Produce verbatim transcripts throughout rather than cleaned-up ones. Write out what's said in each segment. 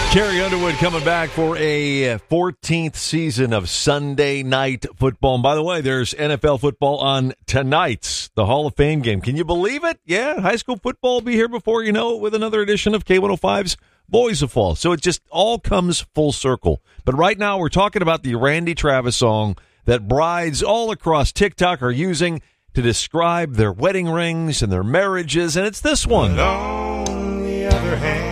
Carrie Underwood coming back for a fourteenth season of Sunday Night Football. And by the way, there's N F L football on tonight's the Hall of Fame game. Can you believe it? Yeah, high school football will be here before you know it with another edition of K one oh five's Boys of Fall. So it just all comes full circle. But right now we're talking about the Randy Travis song that brides all across TikTok are using to describe their wedding rings and their marriages, and it's this one. But on the other hand,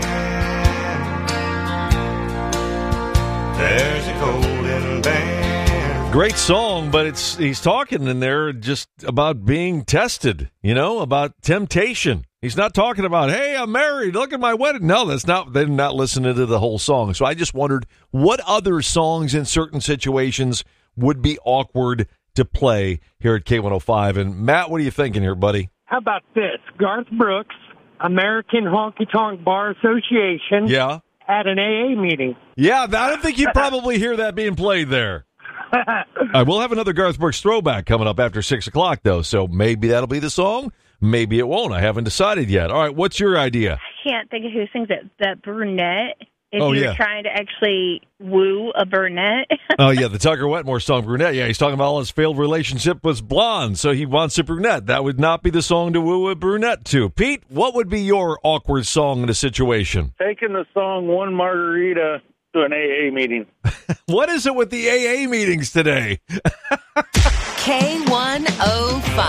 there's a golden band. Great song, but it's he's talking in there just about being tested, you know, about temptation. He's not talking about, hey, I'm married, look at my wedding. No, that's not, they're not listening to the whole song. So I just wondered what other songs in certain situations would be awkward to play here at K one oh five. And Matt, what are you thinking here, buddy? How about this? Garth Brooks, American Honky Tonk Bar Association, Yeah. at an A A meeting. Yeah, I don't think you'd probably hear that being played there. All right, we'll have another Garth Brooks throwback coming up after six o'clock, though, so maybe that'll be the song. Maybe it won't. I haven't decided yet. All right, what's your idea? I can't think of who sings it. That brunette. If Oh, you're yeah. trying to actually woo a brunette. Oh, yeah, the Tucker Wetmore song, Brunette. Yeah, he's talking about all his failed relationship with blonde, so he wants a brunette. That would not be the song to woo a brunette to. Pete, what would be your awkward song in a situation? Taking the song One Margarita to an A A meeting. What is it with the A A meetings today? K one oh five.